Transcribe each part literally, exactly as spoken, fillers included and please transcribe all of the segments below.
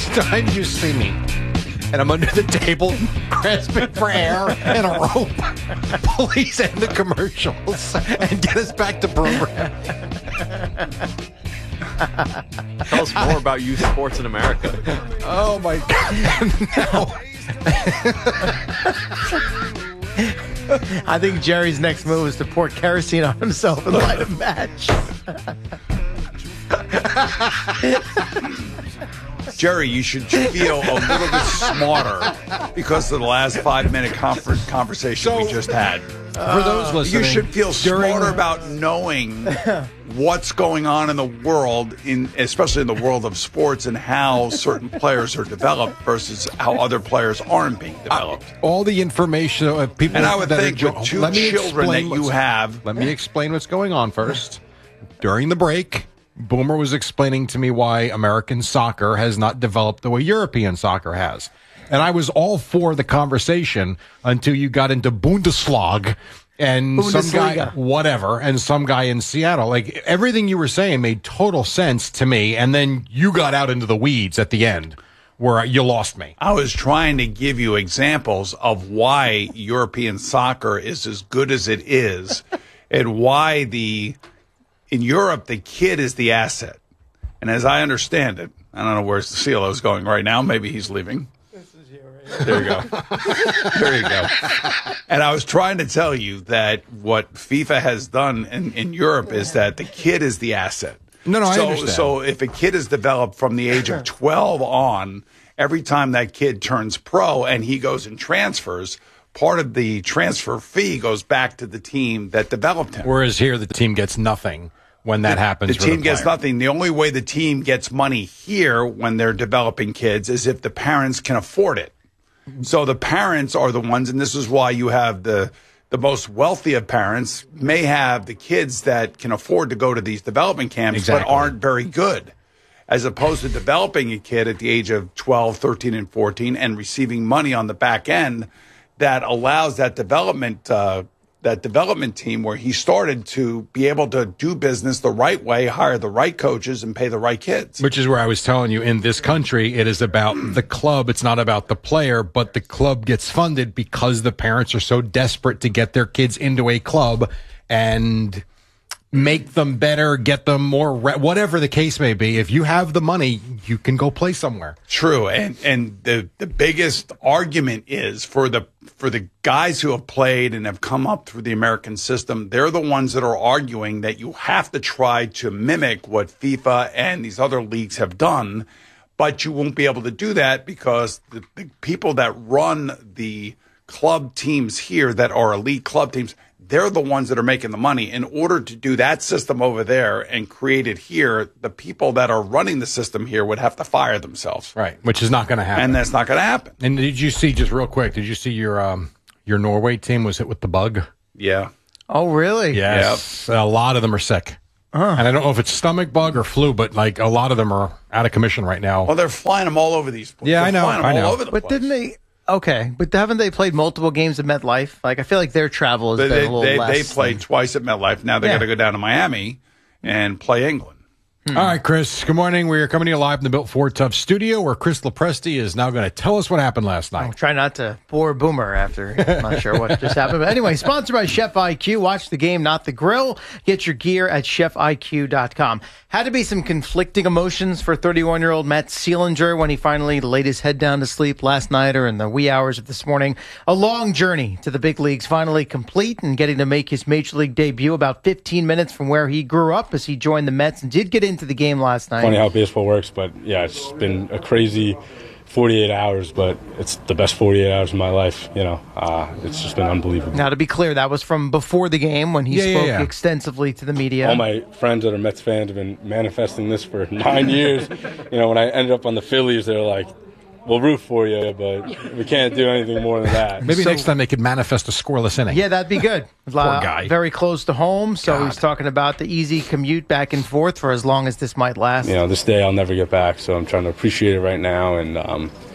time you see me and I'm under the table grasping for air and a rope, please end the commercials and get us back to program. Tell us more about youth sports in America. Oh, my God. I think Jerry's next move is to pour kerosene on himself and light a match. Jerry, you should feel a little bit smarter because of the last five-minute confer- conversation So, we just had. For those listening, You should feel during- smarter about knowing what's going on in the world, in especially in the world of sports, and how certain players are developed versus how other players aren't being developed. all the information uh, people And I would that think are, with two let me children that explain you what's- have. Let me explain what's going on first. During the break, Boomer was explaining to me why American soccer has not developed the way European soccer has. And I was all for the conversation until you got into Bundesliga and some guy, Bundesliga. whatever, and some guy in Seattle. Like, everything you were saying made total sense to me. And then you got out into the weeds at the end where you lost me. I was trying to give you examples of why European soccer is as good as it is and why the in Europe the kid is the asset. And as I understand it, I don't know where Cecilio is going right now. Maybe he's leaving. There you go. There you go. And I was trying to tell you that what FIFA has done in, in Europe is that the kid is the asset. No, no, I so, understand. So if a kid is developed from the age of twelve on, every time that kid turns pro and he goes and transfers, part of the transfer fee goes back to the team that developed him. Whereas here, the team gets nothing when that happens. The for team the gets player. nothing. The only way the team gets money here when they're developing kids is if the parents can afford it. So the parents are the ones, and this is why you have the the most wealthy of parents may have the kids that can afford to go to these development camps Exactly. but aren't very good, as opposed to developing a kid at the age of twelve, thirteen, and fourteen and receiving money on the back end that allows that development uh, that development team where he started to be able to do business the right way, hire the right coaches, and pay the right kids. Which is where I was telling you, in this country, it is about the club. It's not about the player, but the club gets funded because the parents are so desperate to get their kids into a club and make them better, get them more, re- whatever the case may be. If you have the money, you can go play somewhere. True, and and the the biggest argument is for the for the guys who have played and have come up through the American system. They're the ones that are arguing that you have to try to mimic what FIFA and these other leagues have done, but you won't be able to do that because the, the people that run the club teams here that are elite club teams, they're the ones that are making the money. In order to do that system over there and create it here, the people that are running the system here would have to fire themselves. Right, which is not going to happen. And that's not going to happen. And did you see, just real quick, did you see your um, your Norway team was hit with the bug? Yeah. Oh, really? Yes. A lot of them are sick. Huh. And I don't know if it's stomach bug or flu, but like a lot of them are out of commission right now. Well, they're flying them all over these places. Yeah, They're I know, flying them I know. all over the But place. didn't they? Okay, but haven't they played multiple games at MetLife? Like, I feel like their travel has They, been they, a little they, less. they played than- twice at MetLife. Now they're Yeah. going to go down to Miami and play England. All right, Chris, good morning. We are coming to you live in the Built Ford Tough studio where Chris Lepresti is now going to tell us what happened last night. I'll try not to bore Boomer after. I'm not sure what just happened. But anyway, sponsored by Chef I Q. Watch the game, not the grill. Get your gear at chef I Q dot com. Had to be some conflicting emotions for thirty-one-year-old Matt Seelinger when he finally laid his head down to sleep last night or in the wee hours of this morning. A long journey to the big leagues finally complete and getting to make his major league debut about fifteen minutes from where he grew up as he joined the Mets and did get into the game last night. Funny how baseball works, but yeah, it's been a crazy forty-eight hours, but it's the best forty-eight hours of my life. You know, uh, it's just been unbelievable. Now, to be clear, that was from before the game when he Yeah, yeah, spoke yeah. extensively to the media. All my friends that are Mets fans have been manifesting this for nine years. You know, when I ended up on the Phillies, they're like, we'll root for you, but we can't do anything more than that. Maybe So- next time they could manifest a scoreless inning. Yeah, that'd be good. Poor guy. Very close to home, so God. he's talking about the easy commute back and forth for as long as this might last. You know, this day I'll never get back, so I'm trying to appreciate it right now and, um,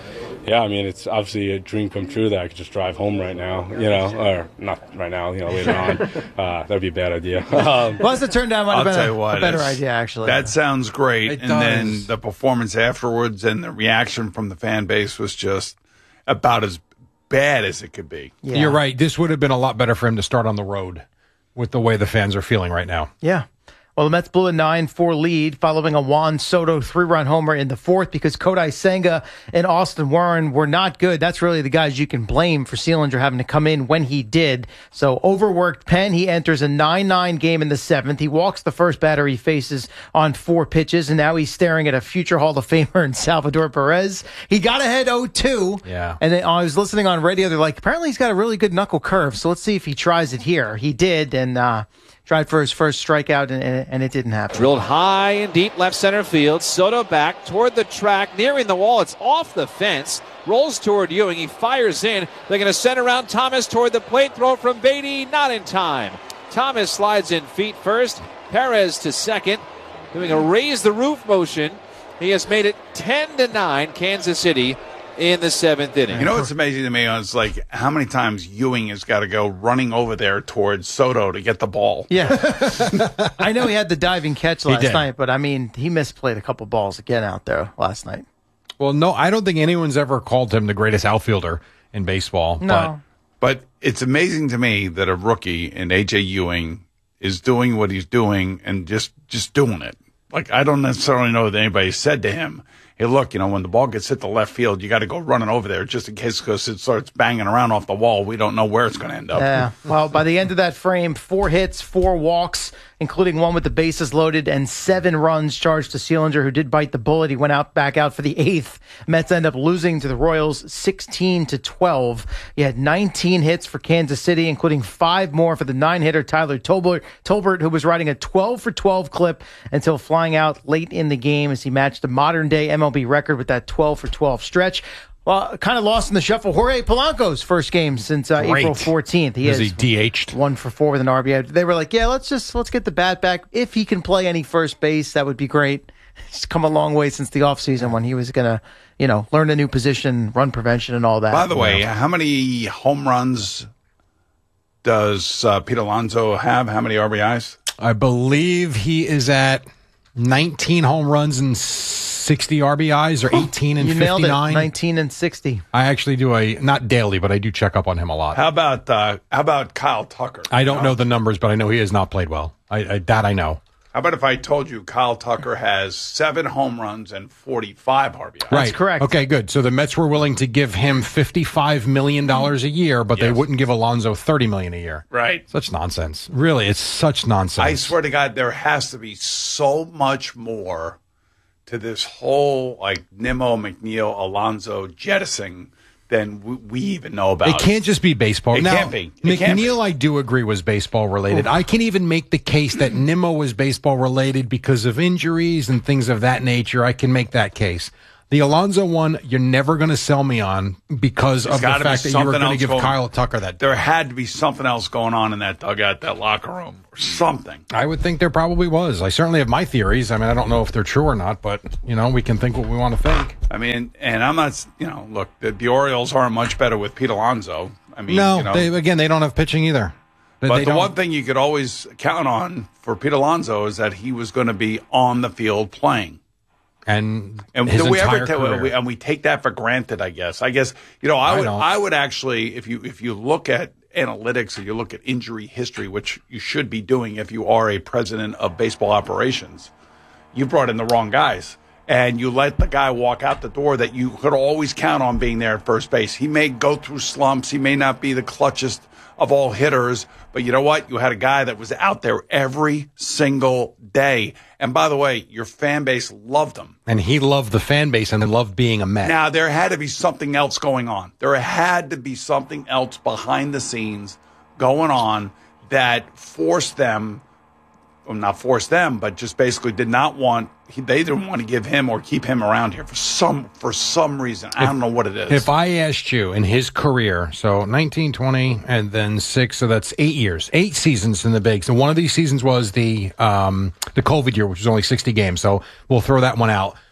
Yeah, I mean, it's obviously a dream come true that I could just drive home right now, you know, or not right now, you know, later on. Uh, that'd be a bad idea. Um, well, as it turned out, might I'll have tell been you a, what, a better it's- idea, actually. That sounds great. It and does. then the performance afterwards and the reaction from the fan base was just about as bad as it could be. Yeah. You're right. This would have been a lot better for him to start on the road with the way the fans are feeling right now. Yeah. Well, the Mets blew a nine four lead following a Juan Soto three-run homer in the fourth because Kodai Senga and Austin Warren were not good. That's really the guys you can blame for Sealinger having to come in when he did. So overworked Penn. He enters a nine nine game in the seventh. He walks the first batter he faces on four pitches, and now he's staring at a future Hall of Famer in Salvador Perez. He got ahead oh two. Yeah. And then I was listening on radio. They're like, apparently he's got a really good knuckle curve. So let's see if he tries it here. He did, and uh, tried for his first strikeout, and, and it didn't happen. Drilled high and deep left center field. Soto back toward the track, nearing the wall. It's off the fence. Rolls toward Ewing. He fires in. They're going to send around Thomas toward the plate. Throw from Beatty. Not in time. Thomas slides in feet first. Perez to second. Doing a raise the roof motion. He has made it ten to nine. Kansas City in the seventh inning. You know what's amazing to me is like how many times Ewing has got to go running over there towards Soto to get the ball. Yeah. I know he had the diving catch last did. night, but I mean, he misplayed a couple balls again out there last night. Well, no, I don't think anyone's ever called him the greatest outfielder in baseball. No. But it's amazing to me that a rookie in A J Ewing is doing what he's doing and just, just doing it. Like, I don't necessarily know that anybody said to him, hey, look, you know, when the ball gets hit the left field, you got to go running over there just in case because it starts banging around off the wall. We don't know where it's going to end up. Yeah. Well, by the end of that frame, four hits, four walks, including one with the bases loaded, and seven runs charged to Sealinger, who did bite the bullet. He went out back out for the eighth. Mets end up losing to the Royals sixteen to twelve. He had nineteen hits for Kansas City, including five more for the nine-hitter Tyler Tolbert, Tolbert, who was riding a twelve for twelve clip until flying out late in the game as he matched the modern-day M L B record with that twelve for twelve stretch. Well, kind of lost in the shuffle. Jorge Polanco's first game since uh, Great. April fourteenth. He Is has he D H'd? one for four with an R B I. They were like, yeah, let's just let's get the bat back. If he can play any first base, that would be great. He's come a long way since the offseason when he was going to, you know, learn a new position, run prevention and all that. By the way, You know. how many home runs does uh, Pete Alonso have? How many R B Is? I believe he is at nineteen home runs and sixty R B Is, or eighteen and you nailed it, fifty-nine. nineteen and sixty. I actually do a, not daily, but I do check up on him a lot. How about uh, how about Kyle Tucker? I don't know the numbers, but I know he has not played well. I, I that I know. How about if I told you Kyle Tucker has seven home runs and forty-five R B Is? Right. correct. Okay, good. So the Mets were willing to give him fifty-five million dollars a year, but they Yes. wouldn't give Alonso thirty million dollars a year. Right. Such nonsense. Really, it's such nonsense. I swear to God, there has to be so much more to this whole like Nimmo, McNeil, Alonso jettisoning than we, we even know about. It can't just be baseball. It now, can't be. It can't McNeil, I do agree, was baseball related. I can even make the case that Nimmo was baseball related because of injuries and things of that nature. I can make that case. The Alonso one, you're never going to sell me on because There's of the gotta be fact that you were something going to else give going- Kyle Tucker that. There had to be something else going on in that dugout, that locker room, or something. I would think there probably was. I certainly have my theories. I mean, I don't know if they're true or not, but, you know, we can think what we want to think. I mean, and I'm not, you know, look, the, the Orioles aren't much better with Pete Alonso. I mean, No, you know, they, again, they don't have pitching either. They- but they the don't- one thing you could always count on for Pete Alonso is that he was going to be on the field playing. And, And his do we entire ever ta- career. we, and we take that for granted, I guess. I guess you know, I, I would don't. I would actually if you if you look at analytics and you look at injury history, which you should be doing if you are a president of baseball operations, you brought in the wrong guys. And you let the guy walk out the door that you could always count on being there at first base. He may go through slumps. He may not be the clutchest of all hitters. But you know what? You had a guy that was out there every single day. And by the way, your fan base loved him. And he loved the fan base and loved being a Met. Now, there had to be something else going on. There had to be something else behind the scenes going on that forced them, well, not forced them, but just basically did not want, he, they didn't want to give him or keep him around here for some for some reason. I don't know what it is. If I asked you in his career, so nineteen, twenty, and then six, so that's eight years, eight seasons in the bigs. And one of these seasons was the um, the COVID year, which was only sixty games. So we'll throw that one out.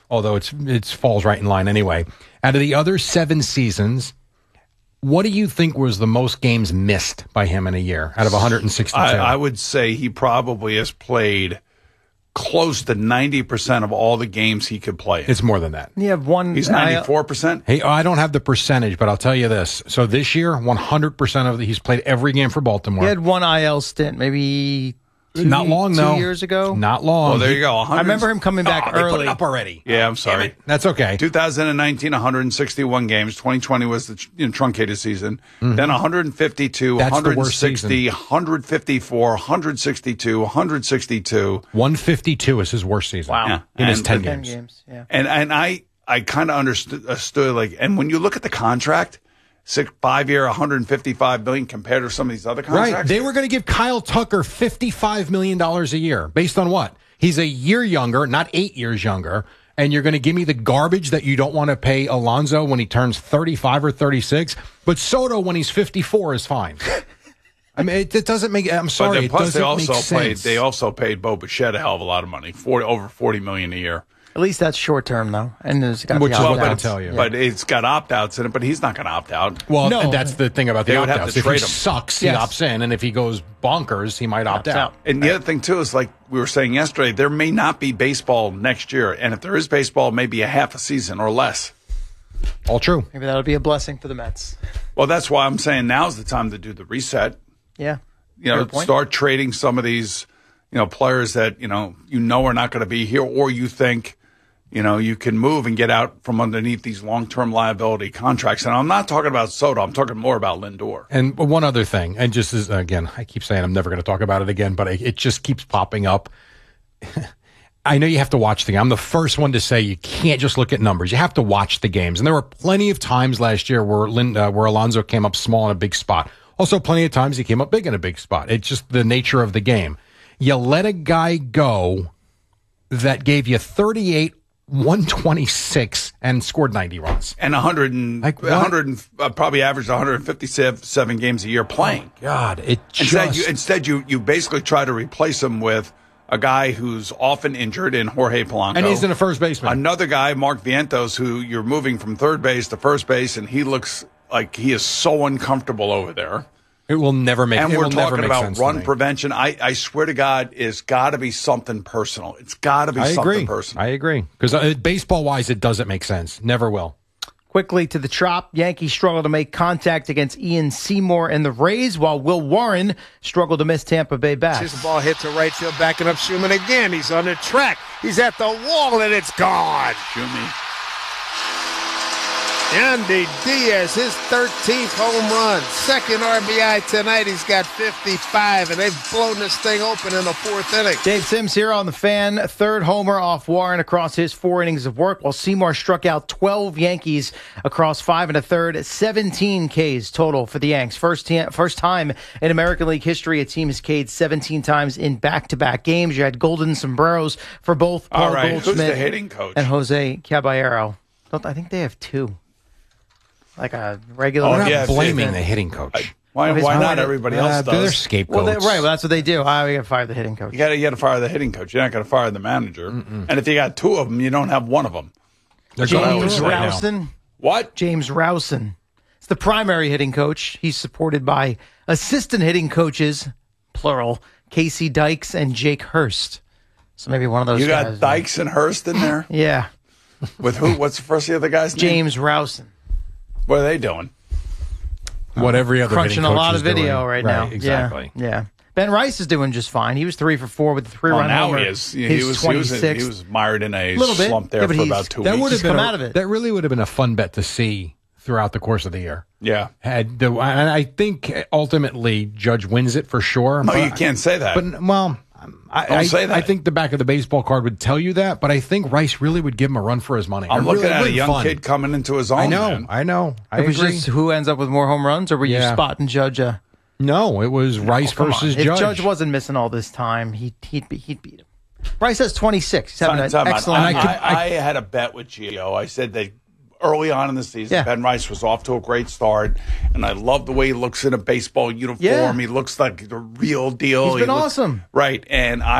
although it's it falls right in line anyway. Out of the other seven seasons, what do you think was the most games missed by him in a year out of one hundred sixty-two? I, I would say he probably has played close to ninety percent of all the games he could play in. It's more than that. You have one. He's ninety-four percent. Hey, I don't have the percentage, but I'll tell you this. So this year, one hundred percent of the, he's played every game for Baltimore. He had one I L stint, maybe two, Not long, two though. years ago. Not long. Well, there you go. I remember him coming back Oh, they put early. it up already. Yeah, I'm sorry. That's okay. two thousand nineteen, one hundred sixty-one games. twenty twenty was the you know, truncated season. Mm-hmm. Then one hundred fifty-two, That's one the worst hundred sixty, season. one hundred fifty-four, one hundred sixty-two, one hundred sixty-two. one fifty-two is his worst season. Wow. Yeah. In his And- ten Ten games. games. Yeah. And and I I kind of understood, understood like, and when you look at the contract, six five year, one hundred fifty-five million compared to some of these other contracts, Right. They were going to give Kyle Tucker fifty-five million dollars a year. Based on what? He's a year younger, not eight years younger. And you're going to give me the garbage that you don't want to pay Alonso when he turns thirty-five or thirty-six. But Soto, when he's fifty-four, is fine. I mean, it, it doesn't make. I'm But sorry. then It plus they doesn't also make paid sense. they also paid Bo Bichette a hell of a lot of money, forty over forty million a year. At least that's short term, though. And there's got Which the is what opt-outs. they'll tell you. But it's got opt outs in it. But he's not going to opt out. Well, No. and that's the thing about the They would have opt-outs. to If he trade him. sucks, he Yes. opts in, and if he goes bonkers, he might opt Opts out. out. And the other thing too is like we were saying yesterday, there may not be baseball next year, and if there is baseball, maybe a half a season or less. All true. Maybe that'll be a blessing for the Mets. Well, that's why I'm saying now's the time to do the reset. Yeah. You know, Good point. start trading some of these, you know, players that you know you know are not going to be here, or you think, you know, you can move and get out from underneath these long-term liability contracts. And I'm not talking about Soto. I'm talking more about Lindor. And one other thing, and just as, again, I keep saying I'm never going to talk about it again, but it, it just keeps popping up. I know you have to watch the game. I'm the first one to say you can't just look at numbers. You have to watch the games. And there were plenty of times last year where Lin, uh, where Alonso came up small in a big spot. Also, plenty of times he came up big in a big spot. It's just the nature of the game. You let a guy go that gave you thirty-eight, one twenty-six, and scored ninety runs. And one hundred and, Like what? one hundred and, uh, probably averaged one hundred fifty-seven games a year playing. God, it just... Instead, you, instead you, you basically try to replace him with a guy who's often injured in Jorge Polanco. and he's in a first baseman. Another guy, Mark Vientos, who you're moving from third base to first base, and he looks like he is so uncomfortable over there. It will never make And it we're will never talking make about sense to run me. prevention. I, I swear to God, it's got to be something personal. It's got to be I something agree. personal. I agree. Because uh, baseball wise, it doesn't make sense. Never will. Quickly to the Trop, Yankees struggle to make contact against Ian Seymour and the Rays, while Will Warren struggled to miss Tampa Bay back. Here's the ball hit to right field, backing up Schumann again. He's on the track. He's at the wall, and it's gone. Shumi. Andy Diaz, his thirteenth home run. Second R B I tonight. He's got fifty-five, and they've blown this thing open in the fourth inning. Dave Sims here on the Fan. Third homer off Warren across his four innings of work, while Seymour struck out twelve Yankees across five and a third, seventeen Ks total for the Yanks. First, t- first time in American League history, a team has K'd seventeen times in back-to-back games. You had golden sombreros for both Paul All right, who's Goldschmidt the hitting coach? and Jose Caballero. Don't, I think they have two. Like a regular. Oh, We're not yeah, blaming see, the hitting coach. Why, Well, he's why not? not- Everybody Uh, else they're does. scapegoats. Well, they, right. Well, that's what they do. Ah, we got to fire the hitting coach. You got to you got to fire the hitting coach. You're not going to fire the manager. And if you got two of them, you don't have one of them. They're going James out right now. Rowson. What? James Rowson. It's the primary hitting coach. He's supported by assistant hitting coaches, plural, Casey Dykes and Jake Hurst. So maybe one of those You guys. got Dykes and Hurst in there Yeah. with who? What's the first of the other guy's name? James Rowson. What are they doing? What every other Crunching hitting a coach lot is of video doing. right now. Exactly. Yeah. yeah. Ben Rice is doing just fine. He was three for four with a three Oh, run now homer. he is. He, His was, he, was, twenty-sixth. he was mired in a Little bit. slump there Yeah, but for he's- about two That weeks. would have Just been come a, out of it. That really would have been a fun bet to see throughout the course of the year. Yeah. Had the, and I think ultimately Judge wins it for sure. No, but- you can't say that. But well, I, Don't I, say that. I think the back of the baseball card would tell you that. But I think Rice really would give him a run for his money. I'm It looking really at a would be young fun. kid coming into his own. I know. man. I know. I It was agree. just who ends up with more home runs, or were you Yeah. spotting Judge? Uh, No, it was Rice come on. versus If Judge. Judge wasn't missing all this time, he'd he'd, be, he'd beat him. Rice has twenty-six. He's having Time- an time out. excellent I, year. I, I had a bet with Gio. I said that early on in the season, Yeah. Ben Rice was off to a great start, and I love the way he looks in a baseball uniform. Yeah. He looks like the real deal. He's been He looks- awesome. Right, and I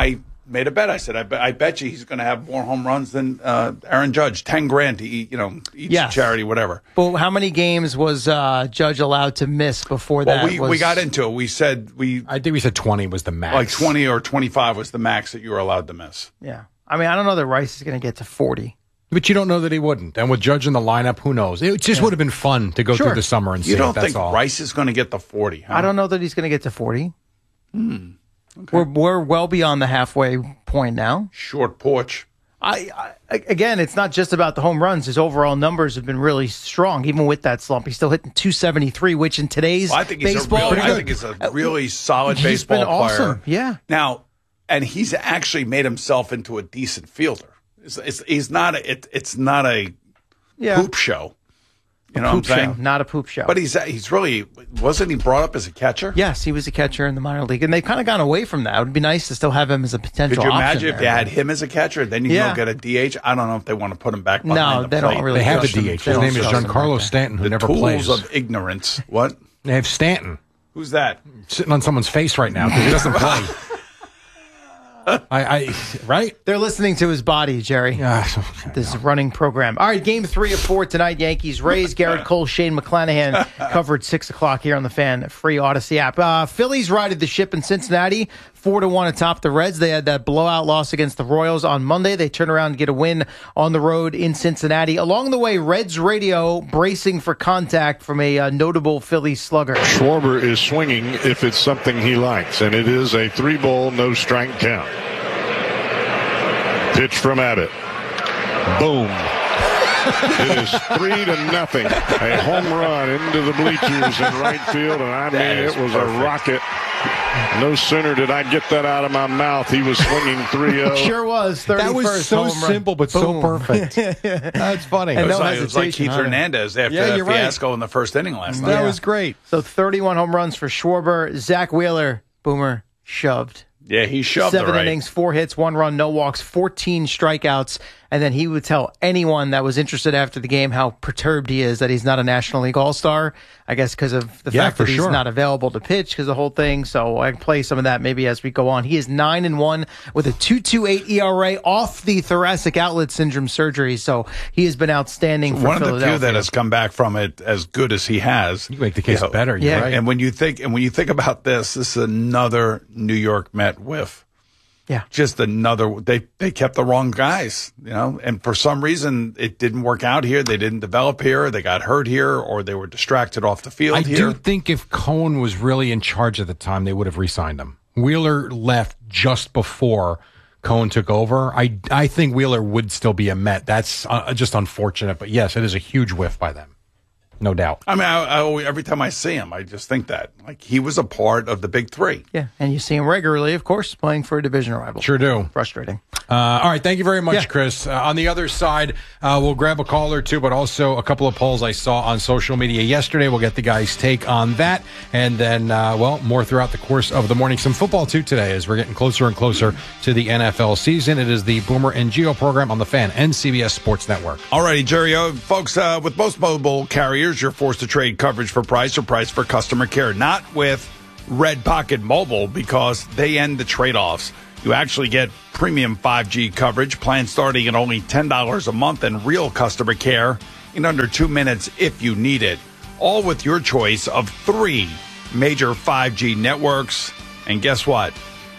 made a bet. I said, I, be, I bet you he's going to have more home runs than uh, Aaron Judge. Ten grand to eat, you know, each Yes. charity, whatever. But how many games was uh, Judge allowed to miss before Well, that? we, was... we got into it. We said we I think we said twenty was the max. like twenty or twenty-five was the max that you were allowed to miss. Yeah. I mean, I don't know that Rice is going to get to forty. But you don't know that he wouldn't. And with Judge in the lineup, who knows? It just would have been fun to go Sure. through the summer and see. You don't That's think all. Rice is going to get the forty? Huh? I don't know that he's going to get to forty. Hmm. Okay. We're we're well beyond the halfway point now. Short porch. I, I again, it's not just about the home runs. His overall numbers have been really strong, even with that slump. He's still hitting two seventy-three, which in today's Well, I think he's baseball, a really, I think he's a really solid He's baseball been awesome. player. Yeah. Now, and he's actually made himself into a decent fielder. It's, it's, he's not a, it, it's not a yeah. poop show. You know poop what I'm saying? show, not a poop show. But he's he's really wasn't he brought up as a catcher? Yes, he was a catcher in the minor league, and they've kind of gone away from that. It would be nice to still have him as a potential Could you option imagine if there, you had but- him as a catcher, then you Yeah. go get a D H? I don't know if they want to put him back behind No, the they plate. don't really. They have a trust him. D H. They His don't name is trust him Giancarlo like that. Stanton, who The never tools plays. of ignorance. What? They have Stanton Who's that? sitting on someone's face right now because he doesn't play. I, I right? They're listening to his body, Jerry. Yeah. This running program. All right, game three of four tonight. Yankees, Rays, Garrett Cole, Shane McClanahan covered six o'clock here on the Fan Free Odyssey app. Uh, Phillies righted the ship in Cincinnati, four to one atop the Reds. They had that blowout loss against the Royals on Monday. They turn around and get a win on the road in Cincinnati. Along the way, Reds radio bracing for contact from a uh, notable Phillies slugger. Schwarber is swinging if it's something he likes, and it is a three-ball, no-strike count. Pitch from Abbott. Boom. It is three to nothing. A home run into the bleachers in right field, and I mean, it was a rocket. No sooner did I get that out of my mouth, he was swinging three oh. Sure was. That was thirty-first so home run. simple, but so Boom. perfect. That's funny. And It was, no like, it was like hesitation Keith either. Hernandez after Yeah, that you're right. fiasco in the first inning last night. That Yeah. was great. So thirty-one home runs for Schwarber. Zach Wheeler, Boomer, shoved. Yeah, he shoved Seven it right. innings, four hits, one run, no walks, fourteen strikeouts. And then he would tell anyone that was interested after the game how perturbed he is that he's not a National League All-Star. I guess because of the Yeah, fact for that he's sure. not available to pitch because of the whole thing. So I can play some of that maybe as we go on. He is nine and one with a two point two eight E R A off the thoracic outlet syndrome surgery. So he has been outstanding for One of the Philadelphia. few that has come back from it as good as he has. You make the case You know, better. You're yeah. right. And when you think and when you think about this, this is another New York Met whiff. Yeah. Just another they they kept the wrong guys, you know, and for some reason it didn't work out here. They didn't develop here, they got hurt here, or they were distracted off the field I here. do think if Cohen was really in charge at the time, they would have re-signed him. Wheeler left just before Cohen took over. I, I think Wheeler would still be a Met. That's uh, just unfortunate. But yes, it is a huge whiff by them. No doubt. I mean, I, I, always- every time I see him, I just think that like he was a part of the big three. Yeah. And you see him regularly, of course, playing for a division rival. Sure do. Frustrating. Uh, all right. Thank you very much, Yeah. Chris. Uh, on the other side, uh, we'll grab a call or two, but also a couple of polls I saw on social media yesterday. We'll get the guys' take on that. And then, uh, well, more throughout the course of the morning. Some football, too, today as we're getting closer and closer to the N F L season. It is the Boomer and Geo program on the Fan and C B S Sports Network. All righty, Jerry. Uh, folks, uh, with most mobile carriers, you're forced to trade coverage for price or price for customer care. Not with Red Pocket Mobile because they end the trade-offs. You actually get premium five G coverage, plans starting at only ten dollars a month, and real customer care in under two minutes if you need it. All with your choice of three major five G networks. And guess what?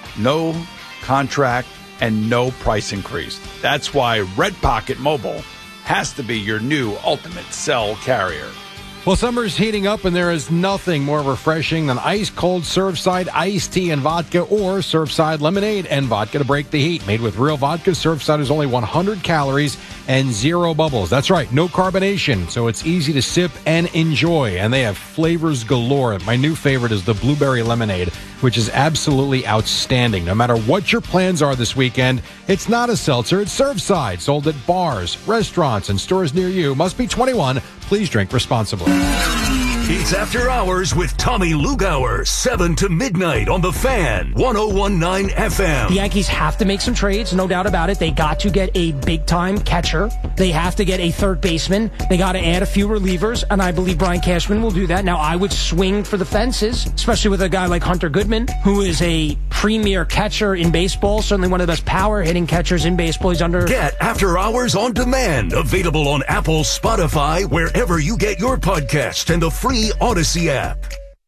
No contract and no price increase. That's why Red Pocket Mobile has to be your new ultimate cell carrier. Well, summer's heating up, and there is nothing more refreshing than ice-cold Surfside iced tea and vodka or Surfside lemonade and vodka to break the heat. Made with real vodka, Surfside is only one hundred calories and zero bubbles. That's right, no carbonation, so it's easy to sip and enjoy. And they have flavors galore. My new favorite is the blueberry lemonade, which is absolutely outstanding. No matter what your plans are this weekend, it's not a seltzer, it's Surfside, sold at bars, restaurants, and stores near you. Must be twenty-one. Please drink responsibly. It's After Hours with Tommy Lugauer, seven to midnight on The Fan, one oh one point nine F M. The Yankees have to make some trades, no doubt about it. They got to get a big-time catcher. They have to get a third baseman. They got to add a few relievers, and I believe Brian Cashman will do that. Now, I would swing for the fences, especially with a guy like Hunter Goodman, who is a premier catcher in baseball, certainly one of the best power-hitting catchers in baseball. He's under... Get After Hours on demand, available on Apple, Spotify, wherever you get your podcast, and the free Odyssey app.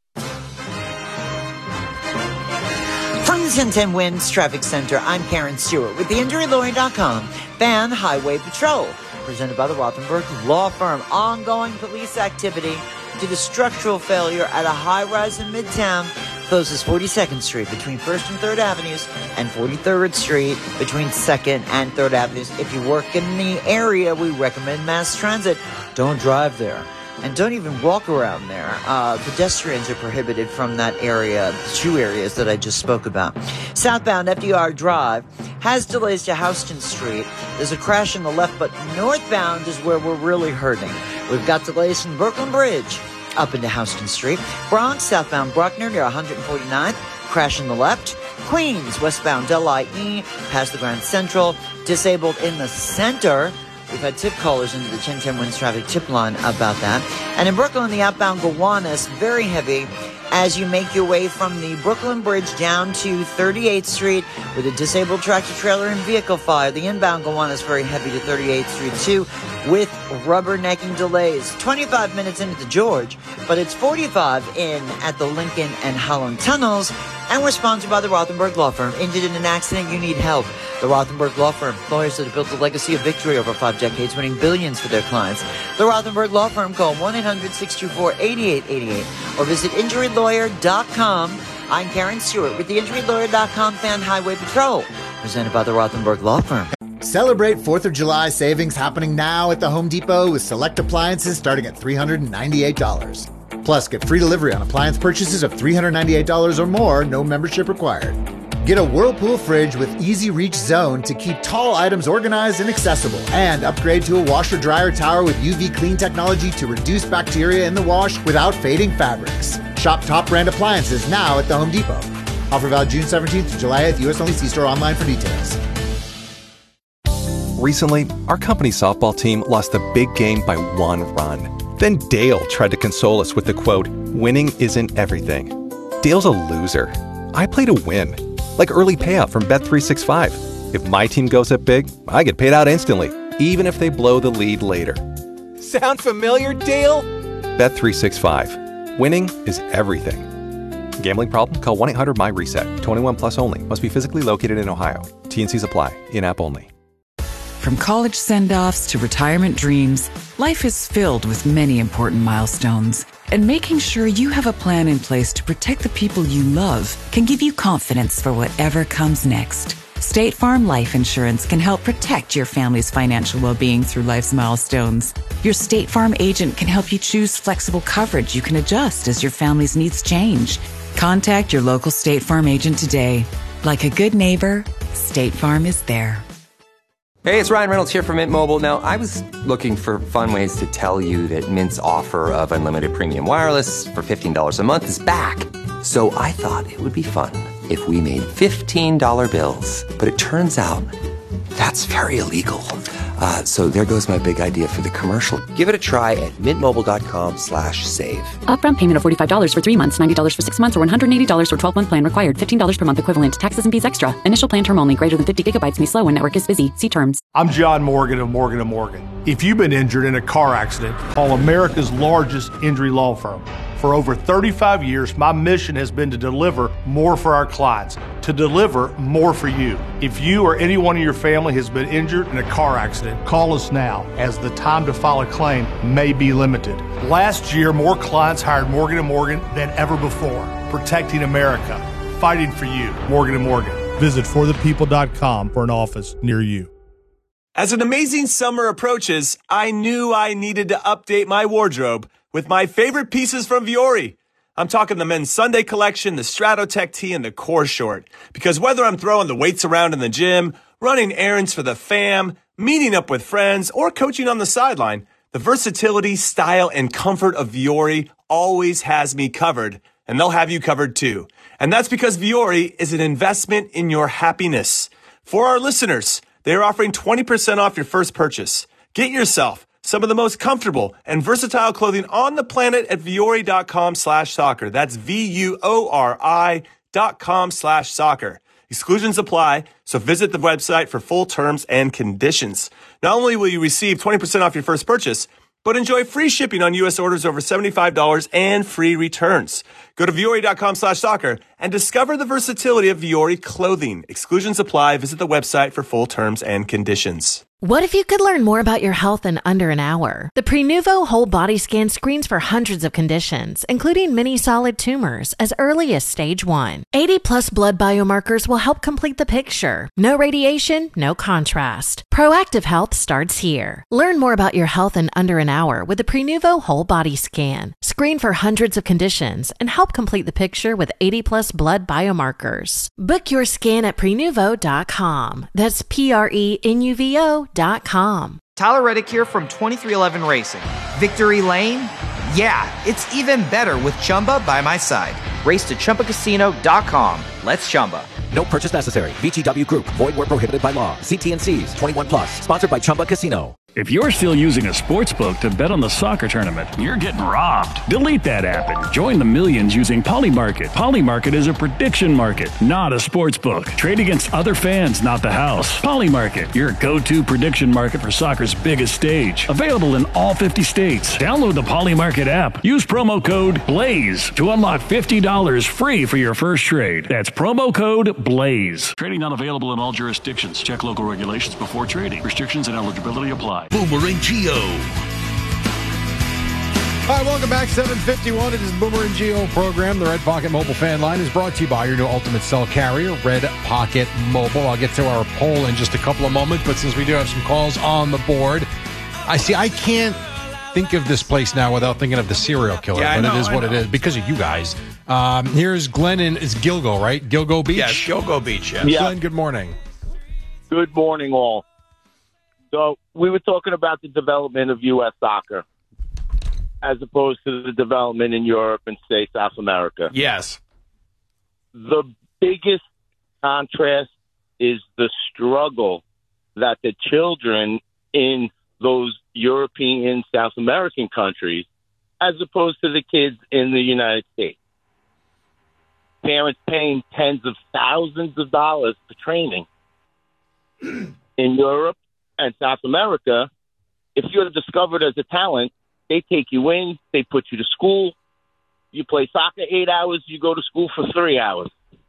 From the ten ten Winds Traffic Center, I'm Karen Stewart with the injury lawyer dot com Fan Highway Patrol, presented by the Rothenberg Law Firm. Ongoing police activity due to structural failure at a high-rise in Midtown. Closes forty-second Street between first and third Avenues and forty-third Street between second and third Avenues. If you work in the area, we recommend mass transit. Don't drive there. And don't even walk around there. Uh, pedestrians are prohibited from that area, the two areas that I just spoke about. Southbound F D R Drive has delays to Houston Street. There's a crash on the left, but northbound is where we're really hurting. We've got delays from Brooklyn Bridge up into Houston Street. Bronx, southbound Bruckner near one forty-ninth, crash on the left. Queens, westbound Del I E, past the Grand Central, disabled in the center. We've had tip callers into the ten ten Winds traffic tip line about that. And in Brooklyn, the outbound Gowanus, very heavy as you make your way from the Brooklyn Bridge down to thirty-eighth Street with a disabled tractor trailer and vehicle fire. The inbound Gowanus very heavy to thirty-eighth Street too, with rubbernecking delays. twenty-five minutes into the George, but it's forty-five in at the Lincoln and Holland tunnels. And we're sponsored by the Rothenberg Law Firm. Injured in an accident, you need help. The Rothenberg Law Firm, lawyers that have built a legacy of victory over five decades, winning billions for their clients. The Rothenberg Law Firm, call one eight hundred six two four eight eight eight eight or visit injury lawyer dot com. I'm Karen Stewart with the injury lawyer dot com Fan Highway Patrol, presented by the Rothenberg Law Firm. Celebrate fourth of July savings happening now at the Home Depot with select appliances starting at three hundred ninety-eight dollars. Plus, get free delivery on appliance purchases of three hundred ninety-eight dollars or more, no membership required. Get a Whirlpool fridge with Easy Reach Zone to keep tall items organized and accessible. And upgrade to a washer-dryer tower with U V clean technology to reduce bacteria in the wash without fading fabrics. Shop top brand appliances now at the Home Depot. Offer valid June seventeenth to July eighth, U S only. See store online for details. Recently, our company softball team lost a big game by one run. Then Dale tried to console us with the quote, "Winning isn't everything." Dale's a loser. I play to win. Like early payout from Bet three sixty-five. If my team goes up big, I get paid out instantly, even if they blow the lead later. Sound familiar, Dale? Bet three sixty-five. Winning is everything. Gambling problem? Call one eight hundred M Y reset. twenty-one plus only. Must be physically located in Ohio. T and Cs apply. In-app only. From college send-offs to retirement dreams, life is filled with many important milestones. And making sure you have a plan in place to protect the people you love can give you confidence for whatever comes next. State Farm Life Insurance can help protect your family's financial well-being through life's milestones. Your State Farm agent can help you choose flexible coverage you can adjust as your family's needs change. Contact your local State Farm agent today. Like a good neighbor, State Farm is there. Hey, it's Ryan Reynolds here from Mint Mobile. Now, I was looking for fun ways to tell you that Mint's offer of unlimited premium wireless for fifteen dollars a month is back. So I thought it would be fun if we made fifteen dollar bills. But it turns out that's very illegal. Uh, so there goes my big idea for the commercial. Give it a try at mintmobile.com slash save. Upfront payment of forty-five dollars for three months, ninety dollars for six months, or one hundred eighty dollars for twelve-month plan required. fifteen dollars per month equivalent. Taxes and fees extra. Initial plan term only. Greater than fifty gigabytes may slow when network is busy. See terms. I'm John Morgan of Morgan and Morgan. If you've been injured in a car accident, call America's largest injury law firm. For over thirty-five years, my mission has been to deliver more for our clients, to deliver more for you. If you or anyone in your family has been injured in a car accident, call us now, as the time to file a claim may be limited. Last year, more clients hired Morgan and Morgan than ever before, protecting America, fighting for you. Morgan and Morgan. Visit for the people dot com for an office near you. As an amazing summer approaches, I knew I needed to update my wardrobe with my favorite pieces from Vuori. I'm talking the men's Sunday collection, the Stratotech tee, and the core short. Because whether I'm throwing the weights around in the gym, running errands for the fam, meeting up with friends, or coaching on the sideline, The versatility, style, and comfort of Vuori always has me covered, and they'll have you covered too. And that's because Vuori is an investment in your happiness. For our listeners, they are offering twenty percent off your first purchase. Get yourself some of the most comfortable and versatile clothing on the planet at Vuori.com slash soccer. That's V-U-O-R-I dot com slash soccer. Exclusions apply, so visit the website for full terms and conditions. Not only will you receive twenty percent off your first purchase, but enjoy free shipping on U S orders over seventy-five dollars and free returns. Go to Vuori.com slash soccer and discover the versatility of Vuori clothing. Exclusions apply. Visit the website for full terms and conditions. What if you could learn more about your health in under an hour? The Prenuvo Whole Body Scan screens for hundreds of conditions, including many solid tumors, as early as stage one. eighty plus blood biomarkers will help complete the picture. No radiation, no contrast. Proactive health starts here. Learn more about your health in under an hour with the Prenuvo Whole Body Scan. Screen for hundreds of conditions and help complete the picture with eighty plus blood biomarkers. Book your scan at prenuvo dot com. That's P R E N U V O dot com. Tyler Reddick here from twenty-three eleven Racing. Victory Lane? Yeah, it's even better with Chumba by my side. Race to Chumba Casino dot com. Let's Chumba. No purchase necessary. V G W Group. Void where prohibited by law. See T and C's. twenty-one plus. Sponsored by Chumba Casino. If you're still using a sports book to bet on the soccer tournament, you're getting robbed. Delete that app and join the millions using Polymarket. Polymarket is a prediction market, not a sports book. Trade against other fans, not the house. Polymarket, your go-to prediction market for soccer's biggest stage. Available in all fifty states. Download the Polymarket app. Use promo code BLAZE to unlock fifty dollars free for your first trade. That's promo code BLAZE. Trading not available in all jurisdictions. Check local regulations before trading. Restrictions and eligibility apply. Boomer and Geo. All right, welcome back. seven fifty-one. It is the Boomer and Geo program. The Red Pocket Mobile fan line is brought to you by your new ultimate cell carrier, Red Pocket Mobile. I'll get to our poll in just a couple of moments, but since we do have some calls on the board, I see I can't think of this place now without thinking of the serial killer, Yeah, I but know, it is I what it know. is because of you guys. Um, here's Glenn in it's Gilgo, right? Gilgo Beach? Yes, Gilgo Beach, yes. Glenn, good morning. Good morning, all. So we were talking about the development of U S soccer as opposed to the development in Europe and, say, South America. Yes. The biggest contrast is the struggle that the children in those European, South American countries, as opposed to the kids in the United States. Parents paying tens of thousands of dollars for training. In Europe and South America, if you're discovered as a talent, they take you in, they put you to school. You play soccer eight hours, you go to school for three hours.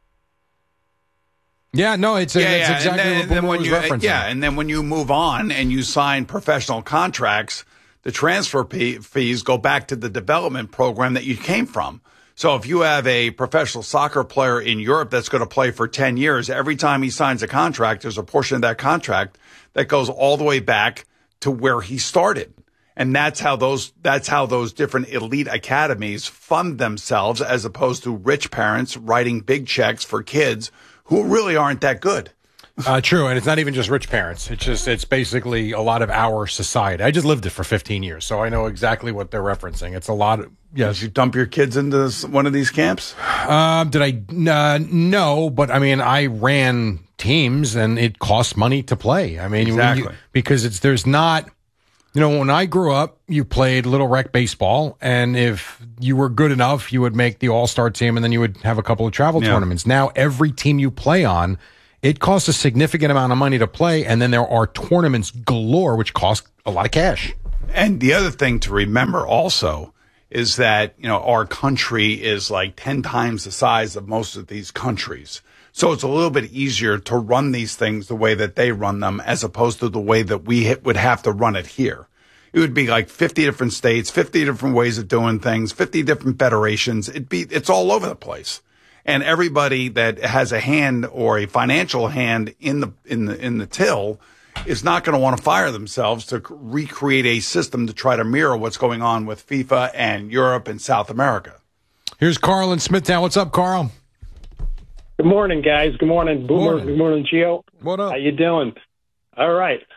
Yeah, no, it's, yeah, it's yeah. exactly and then, what and then Boomer when was you, referencing. Yeah, and then when you move on and you sign professional contracts, the transfer fee, fees go back to the development program that you came from. So if you have a professional soccer player in Europe that's going to play for ten years, every time he signs a contract, there's a portion of that contract that goes all the way back to where he started. And that's how those that's how those different elite academies fund themselves, as opposed to rich parents writing big checks for kids who really aren't that good. Uh, true, and it's not even just rich parents. It's just it's basically a lot of our society. I just lived it for fifteen years, so I know exactly what they're referencing. It's a lot of yes. Did you dump your kids into this, one of these camps? Um, did I? Uh, no, but I mean, I ran teams, and it costs money to play. I mean, Exactly. you- because it's there's not. You know, when I grew up, you played little rec baseball, and if you were good enough, you would make the all-star team, and then you would have a couple of travel Yeah. tournaments. Now, every team you play on, it costs a significant amount of money to play, and then there are tournaments galore, which cost a lot of cash. And the other thing to remember also is that, you know, our country is like ten times the size of most of these countries. So it's a little bit easier to run these things the way that they run them, as opposed to the way that we ha- would have to run it here. It would be like fifty different states, fifty different ways of doing things, fifty different federations. It'd be, it's all over the place. And everybody that has a hand or a financial hand in the, in the, in the till is not going to want to fire themselves to c- recreate a system to try to mirror what's going on with FIFA and Europe and South America. Here's Carl in Smithtown. What's up, Carl? Good morning, guys. Good morning, Boomer. Morning. Good morning, Gio. What up? How you doing? All right.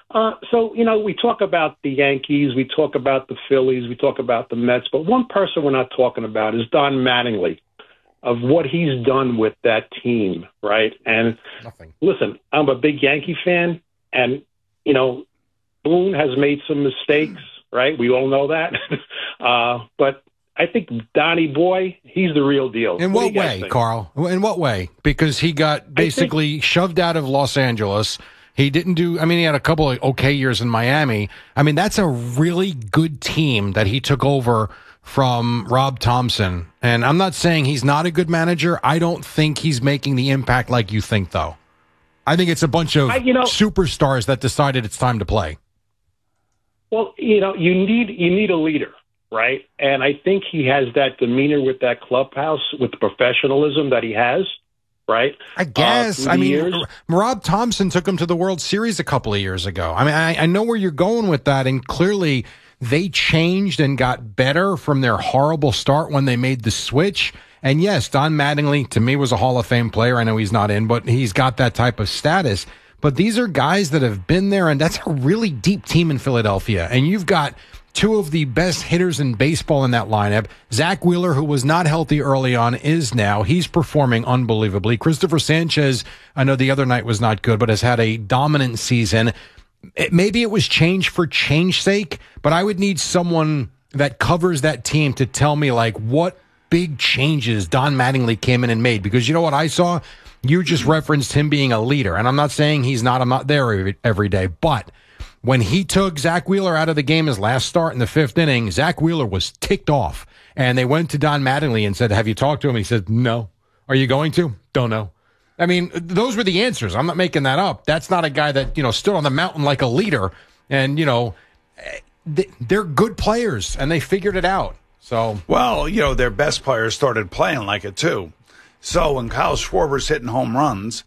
Uh, so, you know, we talk about the Yankees, we talk about the Phillies, we talk about the Mets, but one person we're not talking about is Don Mattingly, of what he's done with that team, right? And Nothing. Listen, I'm a big Yankee fan, and, you know, Boone has made some mistakes, right? We all know that. uh, but I think Donnie Boy, he's the real deal. In what, what way, Carl? In what way? Because he got basically think, shoved out of Los Angeles. He didn't do, I mean, he had a couple of okay years in Miami. I mean, that's a really good team that he took over from Rob Thompson. And I'm not saying he's not a good manager. I don't think he's making the impact like you think, though. I think it's a bunch of I, you know, superstars that decided it's time to play. Well, you know, you need you need a leader, right? And I think he has that demeanor with that clubhouse, with the professionalism that he has. Right? I guess. Uh, I mean, years. Rob Thompson took him to the World Series a couple of years ago. I mean, I, I know where you're going with that, and clearly they changed and got better from their horrible start when they made the switch. And yes, Don Mattingly, to me, was a Hall of Fame player. I know he's not in, but he's got that type of status. But these are guys that have been there, and that's a really deep team in Philadelphia. And you've got two of the best hitters in baseball in that lineup. Zach Wheeler, who was not healthy early on, is now. He's performing unbelievably. Christopher Sanchez, I know the other night was not good, but has had a dominant season. It, maybe it was change for change's sake, but I would need someone that covers that team to tell me, like, what big changes Don Mattingly came in and made. Because you know what I saw? You just referenced him being a leader. And I'm not saying he's not, I'm not there every, every day, but when he took Zach Wheeler out of the game his last start in the fifth inning, Zach Wheeler was ticked off. And they went to Don Mattingly and said, have you talked to him? He said, no. Are you going to? Don't know. I mean, those were the answers. I'm not making that up. That's not a guy that, you know, stood on the mountain like a leader. And, you know, they're good players, and they figured it out. So, well, you know, their best players started playing like it, too. So when Kyle Schwarber's hitting home runs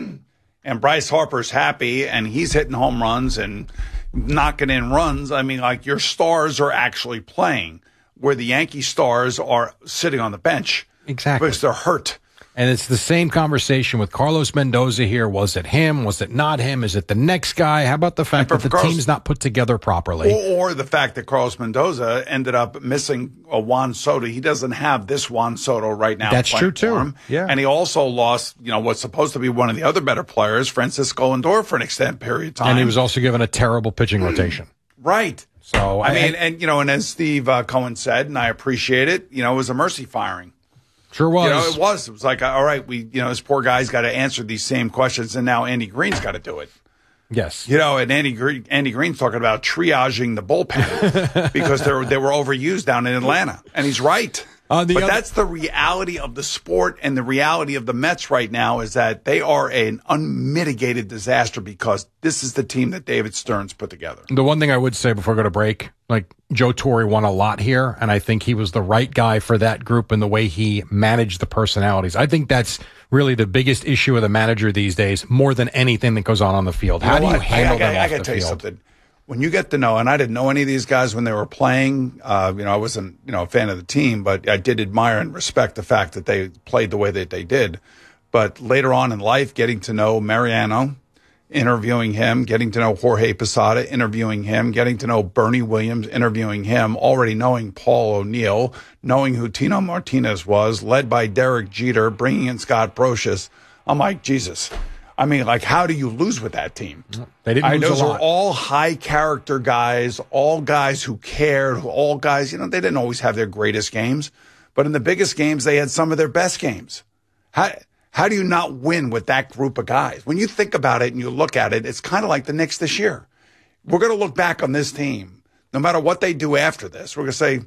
and Bryce Harper's happy and he's hitting home runs and knocking in runs, I mean, like, your stars are actually playing, where the Yankee stars are sitting on the bench. Exactly. Because they're hurt. And it's the same conversation with Carlos Mendoza here. Was it him? Was it not him? Is it the next guy? How about the fact that the Carlos, team's not put together properly? Or, or the fact that Carlos Mendoza ended up missing a Juan Soto. He doesn't have this Juan Soto right now. That's true, too. Him. Yeah. And he also lost, you know, what's supposed to be one of the other better players, Francisco Lindor, for an extended period of time. And he was also given a terrible pitching rotation. Right. So I, I mean, and, you know, and as Steve uh, Cohen said, and I appreciate it, you know, it was a mercy firing. Sure was. You know, it was. It was like, all right, we, you know, this poor guy's got to answer these same questions, and now Andy Green's got to do it. Yes. You know, and Andy Green, Andy Green's talking about triaging the bullpen because they were, they were overused down in Atlanta. And he's right. Uh, but other- that's the reality of the sport, and the reality of the Mets right now is that they are an unmitigated disaster because this is the team that David Stearns put together. The one thing I would say before I go to break, like, Joe Torre won a lot here, and I think he was the right guy for that group in the way he managed the personalities. I think that's really the biggest issue of the manager these days, more than anything that goes on on the field. How you know do you what? handle I, I, them I, I off gotta the tell field? You something. When you get to know, and I didn't know any of these guys when they were playing, uh, you know, I wasn't, you know, a fan of the team, but I did admire and respect the fact that they played the way that they did. But later on in life, getting to know Mariano, interviewing him, getting to know Jorge Posada, interviewing him, getting to know Bernie Williams, interviewing him, already knowing Paul O'Neill, knowing who Tino Martinez was, led by Derek Jeter, bringing in Scott Brocious. I'm like, Jesus. I mean, like, how do you lose with that team? They didn't I, lose those a lot. are all high character guys, all guys who cared, all guys, you know, they didn't always have their greatest games, but in the biggest games, they had some of their best games. How, how do you not win with that group of guys? When you think about it and you look at it, it's kind of like the Knicks this year. We're going to look back on this team, no matter what they do after this. We're going to say,